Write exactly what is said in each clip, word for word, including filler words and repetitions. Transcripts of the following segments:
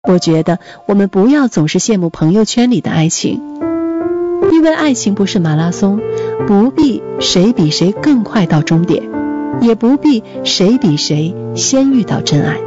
我觉得我们不要总是羡慕朋友圈里的爱情，因为爱情不是马拉松，不必谁比谁更快到终点，也不必谁比谁先遇到真爱。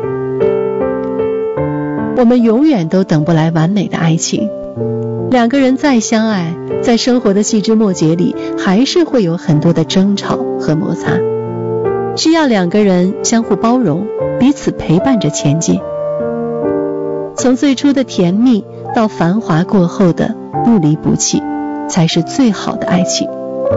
我们永远都等不来完美的爱情，两个人再相爱，在生活的细枝末节里还是会有很多的争吵和摩擦，需要两个人相互包容，彼此陪伴着前进。从最初的甜蜜到繁华过后的不离不弃，才是最好的爱情。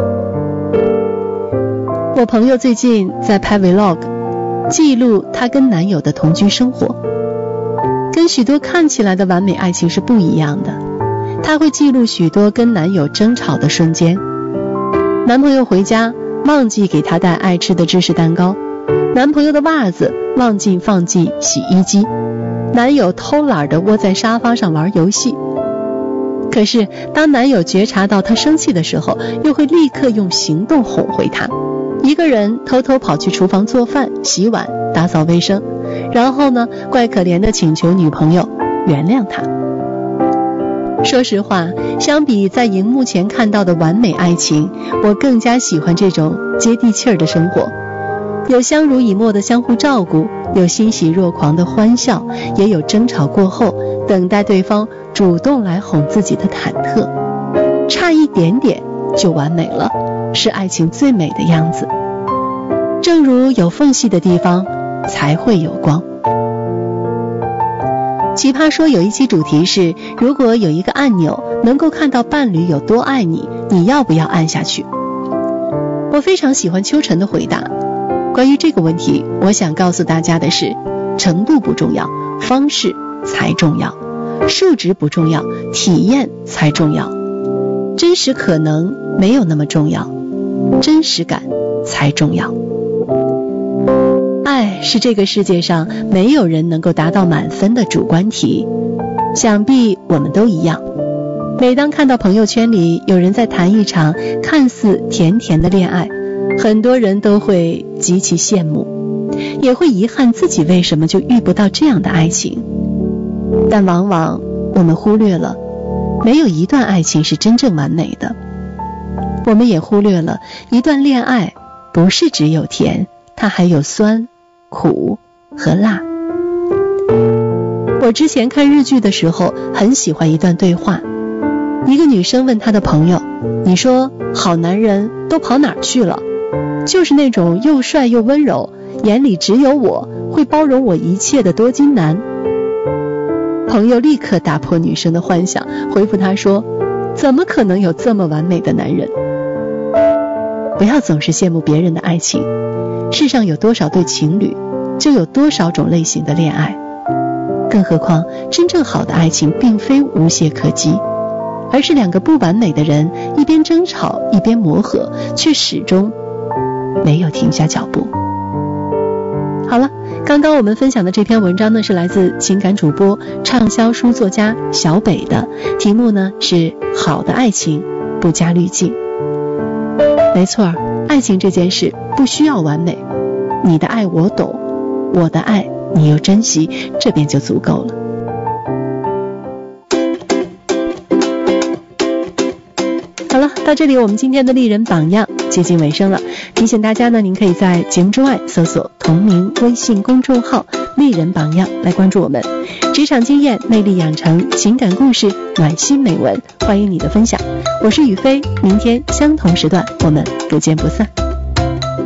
我朋友最近在拍 vlog， 记录她跟男友的同居生活，跟许多看起来的完美爱情是不一样的。她会记录许多跟男友争吵的瞬间，男朋友回家忘记给她带爱吃的芝士蛋糕，男朋友的袜子忘记放进洗衣机，男友偷懒地窝在沙发上玩游戏。可是当男友觉察到她生气的时候，又会立刻用行动哄回她，一个人偷偷跑去厨房做饭、洗碗、打扫卫生，然后呢，怪可怜地请求女朋友原谅他。说实话，相比在荧幕前看到的完美爱情，我更加喜欢这种接地气儿的生活，有相濡以沫的相互照顾，有欣喜若狂的欢笑，也有争吵过后等待对方主动来哄自己的忐忑，差一点点就完美了，是爱情最美的样子。正如有缝隙的地方才会有光。奇葩说有一期主题是，如果有一个按钮能够看到伴侣有多爱你，你要不要按下去？我非常喜欢秋晨的回答。关于这个问题，我想告诉大家的是，程度不重要，方式才重要，数值不重要，体验才重要，真实可能没有那么重要，真实感才重要。爱是这个世界上没有人能够达到满分的主观题，想必我们都一样。每当看到朋友圈里有人在谈一场看似甜甜的恋爱，很多人都会极其羡慕，也会遗憾自己为什么就遇不到这样的爱情。但往往我们忽略了，没有一段爱情是真正完美的。我们也忽略了，一段恋爱不是只有甜，它还有酸、苦和辣。我之前看日剧的时候很喜欢一段对话，一个女生问她的朋友，你说好男人都跑哪儿去了？就是那种又帅又温柔，眼里只有我，会包容我一切的多金男。朋友立刻打破女生的幻想，回复她说，怎么可能有这么完美的男人？不要总是羡慕别人的爱情，世上有多少对情侣，就有多少种类型的恋爱。更何况真正好的爱情并非无懈可击，而是两个不完美的人一边争吵一边磨合，却始终没有停下脚步。好了，刚刚我们分享的这篇文章呢，是来自情感主播畅销书作家小北的，题目呢是好的爱情不加滤镜。没错，爱情这件事不需要完美，你的爱我懂，我的爱你又珍惜，这便就足够了。好了，到这里我们今天的丽人榜样接近尾声了，提醒大家呢，您可以在节目之外搜索同名微信公众号丽人榜样来关注我们，职场经验、魅力养成、情感故事、暖心美文，欢迎你的分享。我是雨飞，明天相同时段我们不见不散。